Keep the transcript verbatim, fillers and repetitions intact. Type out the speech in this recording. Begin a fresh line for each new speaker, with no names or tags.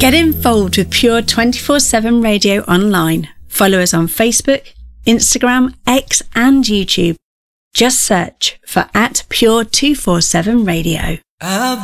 Get involved with Pure twenty-four seven Radio online. Follow us on Facebook, Instagram, X and YouTube. Just search for at Pure two forty-seven Radio.